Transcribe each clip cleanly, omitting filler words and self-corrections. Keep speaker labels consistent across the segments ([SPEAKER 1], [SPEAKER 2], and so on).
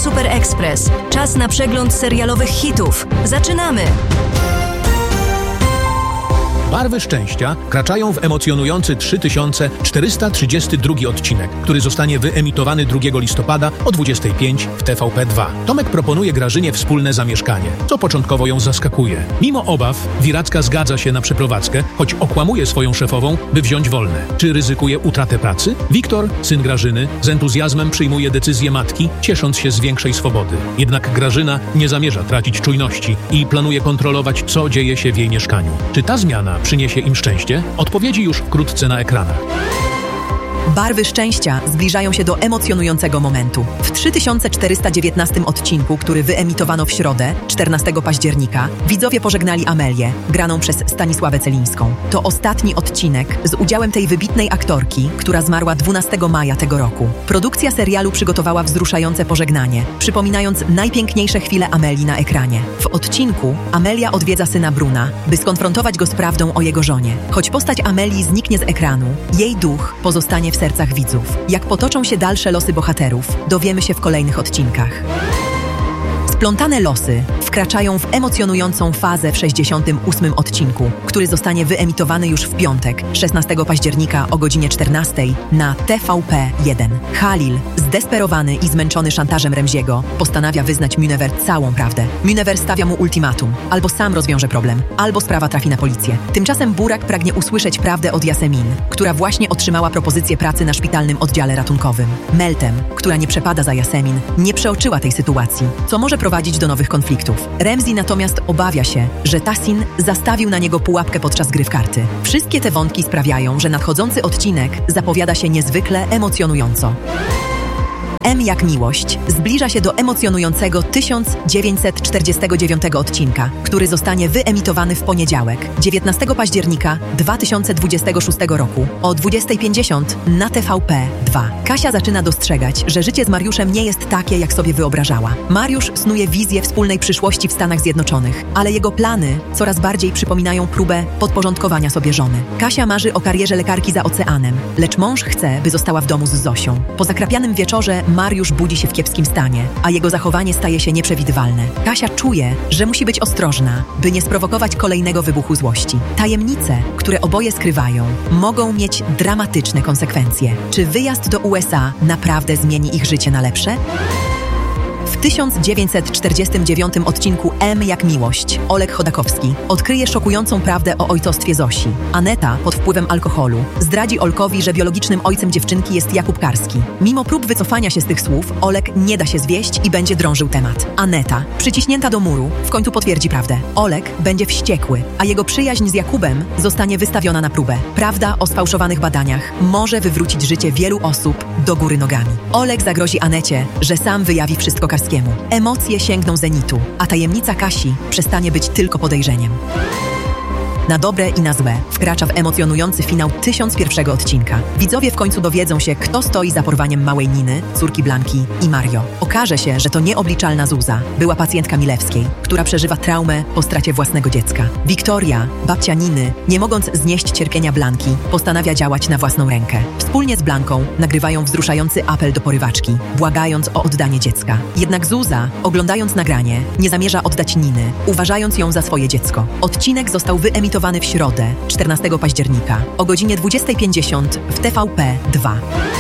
[SPEAKER 1] Super Express. Czas na przegląd serialowych hitów. Zaczynamy!
[SPEAKER 2] Barwy szczęścia kraczają w emocjonujący 3432 odcinek, który zostanie wyemitowany 2 listopada o 25 w TVP2. Tomek proponuje Grażynie wspólne zamieszkanie, co początkowo ją zaskakuje. Mimo obaw, Wiracka zgadza się na przeprowadzkę, choć okłamuje swoją szefową, by wziąć wolne. Czy ryzykuje utratę pracy? Wiktor, syn Grażyny, z entuzjazmem przyjmuje decyzję matki, ciesząc się z większej swobody. Jednak Grażyna nie zamierza tracić czujności i planuje kontrolować, co dzieje się w jej mieszkaniu. Czy ta zmiana przyniesie im szczęście? Odpowiedzi już wkrótce na ekranach.
[SPEAKER 3] Barwy szczęścia zbliżają się do emocjonującego momentu. W 3419 odcinku, który wyemitowano w środę, 14 października, widzowie pożegnali Amelię, graną przez Stanisławę Celińską. To ostatni odcinek z udziałem tej wybitnej aktorki, która zmarła 12 maja tego roku. Produkcja serialu przygotowała wzruszające pożegnanie, przypominając najpiękniejsze chwile Amelii na ekranie. W odcinku Amelia odwiedza syna Bruna, by skonfrontować go z prawdą o jego żonie. Choć postać Amelii zniknie z ekranu, jej duch pozostanie w sercach widzów. Jak potoczą się dalsze losy bohaterów, dowiemy się w kolejnych odcinkach. Splątane losy wkraczają w emocjonującą fazę w 68 odcinku, który zostanie wyemitowany już w piątek, 16 października o godzinie 14 na TVP1. Halil, zdesperowany i zmęczony szantażem Remziego, postanawia wyznać Münevver całą prawdę. Münevver stawia mu ultimatum. Albo sam rozwiąże problem, albo sprawa trafi na policję. Tymczasem Burak pragnie usłyszeć prawdę od Yasemin, która właśnie otrzymała propozycję pracy na szpitalnym oddziale ratunkowym. Meltem, która nie przepada za Yasemin, nie przeoczyła tej sytuacji, co może prowadzić do nowych konfliktów. Remzi natomiast obawia się, że Tahsin zastawił na niego pułapkę podczas gry w karty. Wszystkie te wątki sprawiają, że nadchodzący odcinek zapowiada się niezwykle emocjonująco. M jak miłość zbliża się do emocjonującego 1949 odcinka, który zostanie wyemitowany w poniedziałek, 19 października 2026 roku o 20:50 na TVP2. Kasia zaczyna dostrzegać, że życie z Mariuszem nie jest takie, jak sobie wyobrażała. Mariusz snuje wizję wspólnej przyszłości w Stanach Zjednoczonych, ale jego plany coraz bardziej przypominają próbę podporządkowania sobie żony. Kasia marzy o karierze lekarki za oceanem, lecz mąż chce, by została w domu z Zosią. Po zakrapianym wieczorze Mariusz budzi się w kiepskim stanie, a jego zachowanie staje się nieprzewidywalne. Kasia czuje, że musi być ostrożna, by nie sprowokować kolejnego wybuchu złości. Tajemnice, które oboje skrywają, mogą mieć dramatyczne konsekwencje. Czy wyjazd do USA naprawdę zmieni ich życie na lepsze? W 1949 odcinku M jak miłość Oleg Chodakowski odkryje szokującą prawdę o ojcostwie Zosi. Aneta, pod wpływem alkoholu, zdradzi Olkowi, że biologicznym ojcem dziewczynki jest Jakub Karski. Mimo prób wycofania się z tych słów, Oleg nie da się zwieść i będzie drążył temat. Aneta, przyciśnięta do muru, w końcu potwierdzi prawdę. Oleg będzie wściekły, a jego przyjaźń z Jakubem zostanie wystawiona na próbę. Prawda o sfałszowanych badaniach może wywrócić życie wielu osób do góry nogami. Oleg zagrozi Anecie, że sam wyjawi wszystko Karskiemu. Emocje sięgną zenitu, a tajemnica Kasi przestanie być tylko podejrzeniem. Na dobre i na złe wkracza w emocjonujący finał 1001 odcinka. Widzowie w końcu dowiedzą się, kto stoi za porwaniem małej Niny, córki Blanki i Mario. Okaże się, że to nieobliczalna Zuza, była pacjentka Milewskiej, która przeżywa traumę po stracie własnego dziecka. Wiktoria, babcia Niny, nie mogąc znieść cierpienia Blanki, postanawia działać na własną rękę. Wspólnie z Blanką nagrywają wzruszający apel do porywaczki, błagając o oddanie dziecka. Jednak Zuza, oglądając nagranie, nie zamierza oddać Niny, uważając ją za swoje dziecko. Odcinek został wyemitowany w środę, 14 października, o godzinie 20:50 w TVP2.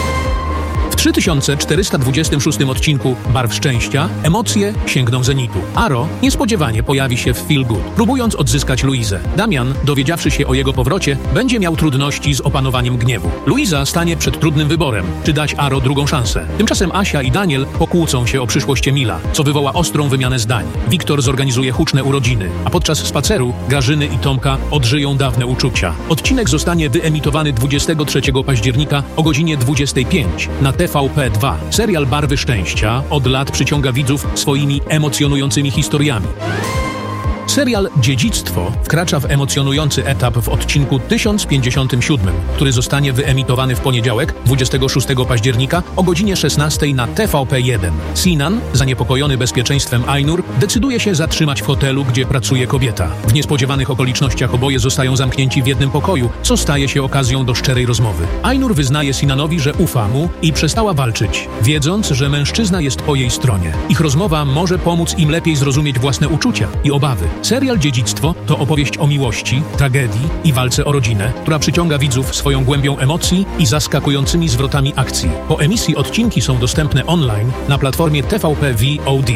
[SPEAKER 2] W 3426 odcinku Barw Szczęścia emocje sięgną zenitu. Aro niespodziewanie pojawi się w Feel Good, próbując odzyskać Luizę. Damian, dowiedziawszy się o jego powrocie, będzie miał trudności z opanowaniem gniewu. Luiza stanie przed trudnym wyborem, czy dać Aro drugą szansę. Tymczasem Asia i Daniel pokłócą się o przyszłość Emila, co wywoła ostrą wymianę zdań. Wiktor zorganizuje huczne urodziny, a podczas spaceru Grażyny i Tomka odżyją dawne uczucia. Odcinek zostanie wyemitowany 23 października o godzinie 25 na TVP2. Serial Barwy Szczęścia od lat przyciąga widzów swoimi emocjonującymi historiami. Serial Dziedzictwo wkracza w emocjonujący etap w odcinku 1057, który zostanie wyemitowany w poniedziałek, 26 października o godzinie 16 na TVP1. Sinan, zaniepokojony bezpieczeństwem Ainur, decyduje się zatrzymać w hotelu, gdzie pracuje kobieta. W niespodziewanych okolicznościach oboje zostają zamknięci w jednym pokoju, co staje się okazją do szczerej rozmowy. Ainur wyznaje Sinanowi, że ufa mu i przestała walczyć, wiedząc, że mężczyzna jest po jej stronie. Ich rozmowa może pomóc im lepiej zrozumieć własne uczucia i obawy. Serial Dziedzictwo to opowieść o miłości, tragedii i walce o rodzinę, która przyciąga widzów swoją głębią emocji i zaskakującymi zwrotami akcji. Po emisji odcinki są dostępne online na platformie TVP VOD.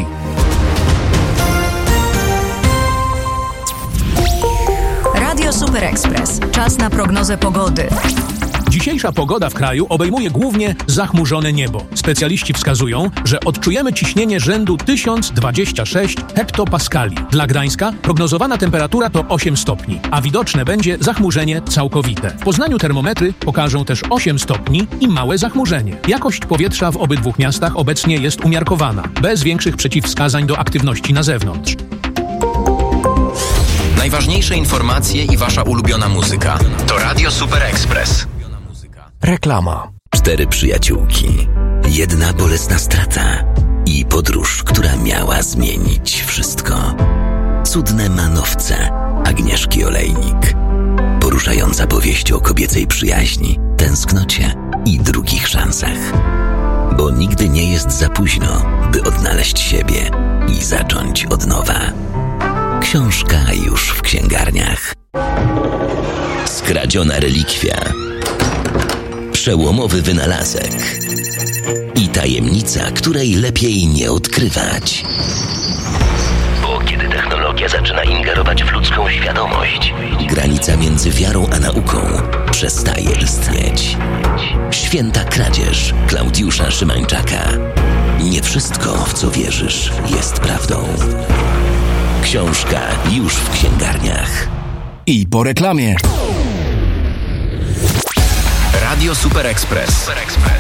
[SPEAKER 1] Radio Super Express. Czas na prognozę pogody.
[SPEAKER 2] Dzisiejsza pogoda w kraju obejmuje głównie zachmurzone niebo. Specjaliści wskazują, że odczujemy ciśnienie rzędu 1026 hektopaskali. Dla Gdańska prognozowana temperatura to 8 stopni, a widoczne będzie zachmurzenie całkowite. W Poznaniu termometry pokażą też 8 stopni i małe zachmurzenie. Jakość powietrza w obydwu miastach obecnie jest umiarkowana, bez większych przeciwwskazań do aktywności na zewnątrz.
[SPEAKER 4] Najważniejsze informacje i wasza ulubiona muzyka to Radio Super Express.
[SPEAKER 5] Reklama. 4 przyjaciółki, jedna bolesna strata i podróż, która miała zmienić wszystko. Cudne manowce Agnieszki Olejnik. Poruszająca powieść o kobiecej przyjaźni, tęsknocie i drugich szansach. Bo nigdy nie jest za późno, by odnaleźć siebie i zacząć od nowa. Książka już w księgarniach. Skradziona relikwia. Przełomowy wynalazek i tajemnica, której lepiej nie odkrywać. Bo kiedy technologia zaczyna ingerować w ludzką świadomość, granica między wiarą a nauką przestaje istnieć. Święta kradzież Klaudiusza Szymańczaka. Nie wszystko, w co wierzysz, jest prawdą. Książka już w księgarniach.
[SPEAKER 6] I po reklamie.
[SPEAKER 4] Radio Super Express.